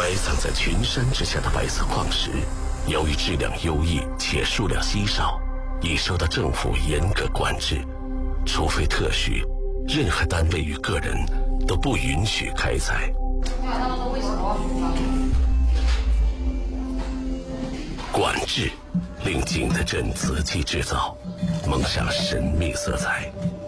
埋藏在群山之下的白色矿石，由于质量优异且数量稀少，已受到政府严格管制，除非特许，任何单位与个人都不允许开采。管制令景德镇瓷器制造蒙上神秘色彩。